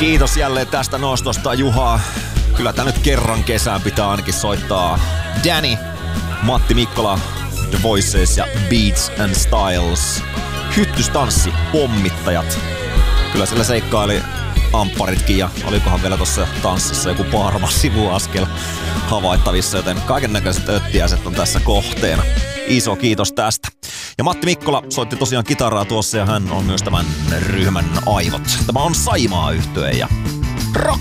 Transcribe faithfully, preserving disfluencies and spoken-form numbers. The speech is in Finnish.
Kiitos jälleen tästä nostosta, Juha. Kyllä tää nyt kerran kesään pitää ainakin soittaa. Danny, Matti Mikkola, The Voices ja Beats and Styles. Hyttystanssi, pommittajat. Kyllä sillä seikkaili ampparitkin ja olikohan vielä tossa tanssissa joku parma sivuaskel havaittavissa, joten kaikennäköiset öttiäiset on tässä kohteena. Iso kiitos tästä. Ja Matti Mikkola soitti tosiaan kitaraa tuossa ja hän on myös tämän ryhmän aivot. Tämä on Saimaa-yhtye ja rock!